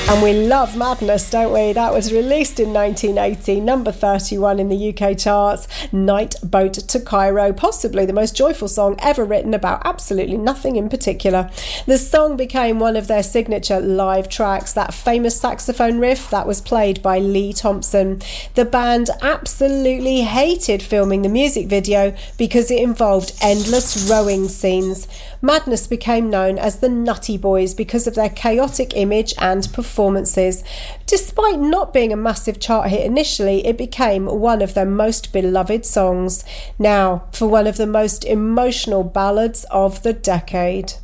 And we love Madness, don't we? That was released in 1980, number 31 in the UK charts. Night Boat to Cairo, possibly the most joyful song ever written about absolutely nothing in particular. The song became one of their signature live tracks, that famous saxophone riff that was played by Lee Thompson. The band absolutely hated filming the music video because it involved endless rowing scenes. Madness became known as the Nutty Boys because of their chaotic image and performances. Despite not being a massive chart hit initially, it became one of their most beloved songs. Now, for one of the most emotional ballads of the decade.